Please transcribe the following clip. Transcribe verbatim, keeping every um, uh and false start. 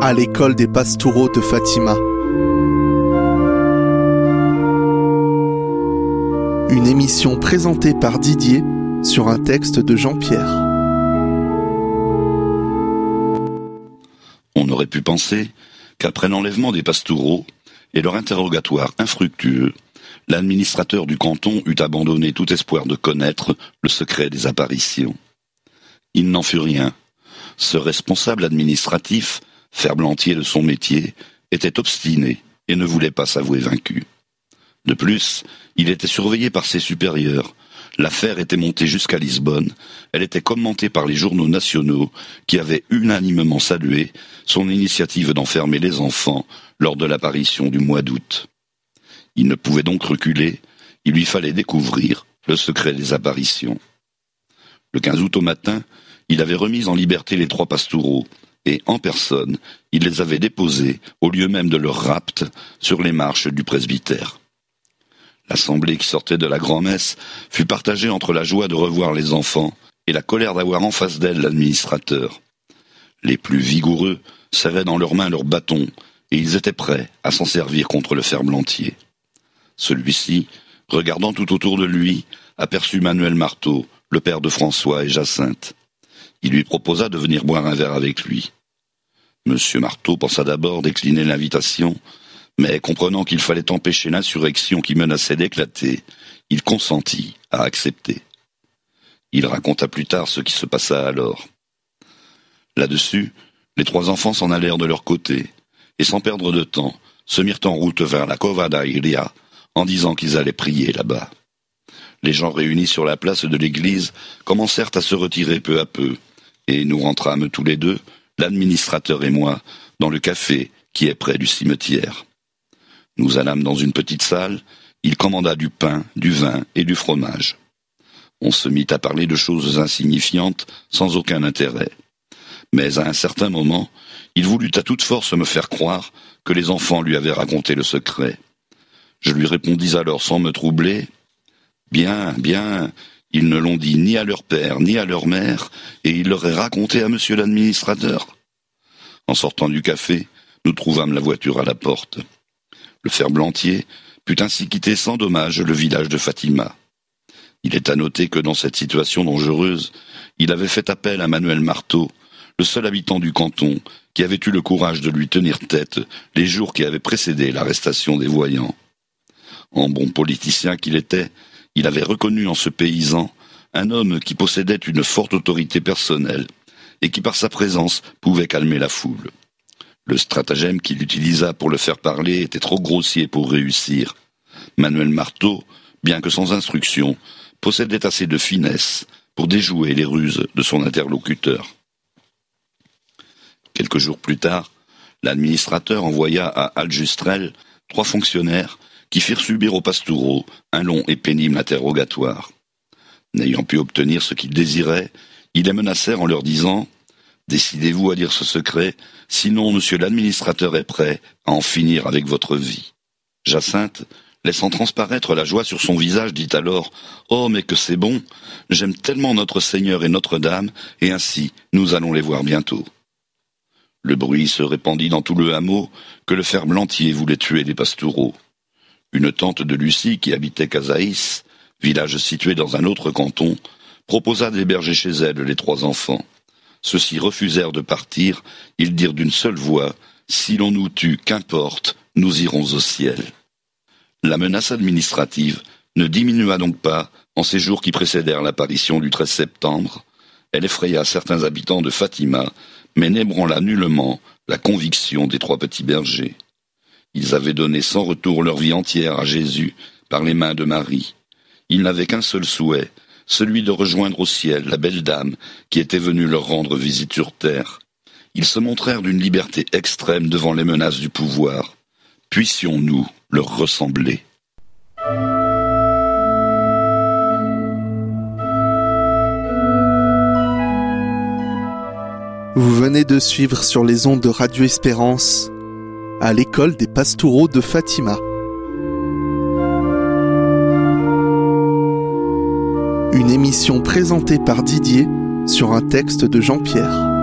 à l'école des Pastoureaux de Fatima. Une émission présentée par Didier sur un texte de Jean-Pierre. On aurait pu penser qu'après l'enlèvement des Pastoureaux et leur interrogatoire infructueux, l'administrateur du canton eût abandonné tout espoir de connaître le secret des apparitions. Il n'en fut rien. Ce responsable administratif, ferblantier de son métier, était obstiné et ne voulait pas s'avouer vaincu. De plus, il était surveillé par ses supérieurs. L'affaire était montée jusqu'à Lisbonne. Elle était commentée par les journaux nationaux qui avaient unanimement salué son initiative d'enfermer les enfants lors de l'apparition du mois d'août. Il ne pouvait donc reculer, il lui fallait découvrir le secret des apparitions. Le quinze août au matin, il avait remis en liberté les trois Pastoureaux, et en personne, il les avait déposés, au lieu même de leur rapt, sur les marches du presbytère. L'assemblée qui sortait de la grand-messe fut partagée entre la joie de revoir les enfants et la colère d'avoir en face d'elle l'administrateur. Les plus vigoureux serraient dans leurs mains leurs bâtons, et ils étaient prêts à s'en servir contre le ferblantier. Celui-ci, regardant tout autour de lui, aperçut Manuel Marteau, le père de François et Jacinthe. Il lui proposa de venir boire un verre avec lui. Monsieur Marteau pensa d'abord décliner l'invitation, mais comprenant qu'il fallait empêcher l'insurrection qui menaçait d'éclater, il consentit à accepter. Il raconta plus tard ce qui se passa alors. Là-dessus, les trois enfants s'en allèrent de leur côté, et sans perdre de temps, se mirent en route vers la Cova da Iria, en disant qu'ils allaient prier là-bas. Les gens réunis sur la place de l'église commencèrent à se retirer peu à peu, et nous rentrâmes tous les deux, l'administrateur et moi, dans le café qui est près du cimetière. Nous allâmes dans une petite salle, il commanda du pain, du vin et du fromage. On se mit à parler de choses insignifiantes, sans aucun intérêt. Mais à un certain moment, il voulut à toute force me faire croire que les enfants lui avaient raconté le secret. Je lui répondis alors sans me troubler, « Bien, bien, ils ne l'ont dit ni à leur père ni à leur mère, et ils l'auraient raconté à monsieur l'administrateur. » En sortant du café, nous trouvâmes la voiture à la porte. Le ferblantier put ainsi quitter sans dommage le village de Fatima. Il est à noter que dans cette situation dangereuse, il avait fait appel à Manuel Marteau, le seul habitant du canton qui avait eu le courage de lui tenir tête les jours qui avaient précédé l'arrestation des voyants. En bon politicien qu'il était, il avait reconnu en ce paysan un homme qui possédait une forte autorité personnelle et qui par sa présence pouvait calmer la foule. Le stratagème qu'il utilisa pour le faire parler était trop grossier pour réussir. Manuel Marteau, bien que sans instruction, possédait assez de finesse pour déjouer les ruses de son interlocuteur. Quelques jours plus tard, l'administrateur envoya à Aljustrel trois fonctionnaires qui firent subir aux Pastoureaux un long et pénible interrogatoire. N'ayant pu obtenir ce qu'ils désiraient, ils les menacèrent en leur disant « Décidez-vous à dire ce secret, sinon monsieur l'administrateur est prêt à en finir avec votre vie. » Jacinthe, laissant transparaître la joie sur son visage, dit alors « Oh, mais que c'est bon, j'aime tellement notre Seigneur et Notre-Dame, et ainsi nous allons les voir bientôt. » Le bruit se répandit dans tout le hameau que le ferblantier voulait tuer les Pastoureaux. Une tante de Lucie qui habitait Casaïs, village situé dans un autre canton, proposa d'héberger chez elle les trois enfants. Ceux-ci refusèrent de partir, ils dirent d'une seule voix « Si l'on nous tue, qu'importe, nous irons au ciel. » La menace administrative ne diminua donc pas en ces jours qui précédèrent l'apparition du treize septembre. Elle effraya certains habitants de Fatima, mais n'ébranla nullement la conviction des trois petits bergers. Ils avaient donné sans retour leur vie entière à Jésus par les mains de Marie. Ils n'avaient qu'un seul souhait, celui de rejoindre au ciel la belle dame qui était venue leur rendre visite sur terre. Ils se montrèrent d'une liberté extrême devant les menaces du pouvoir. Puissions-nous leur ressembler. Vous venez de suivre sur les ondes de Radio Espérance à l'école des Pastoureaux de Fatima. Une émission présentée par Didier sur un texte de Jean-Pierre.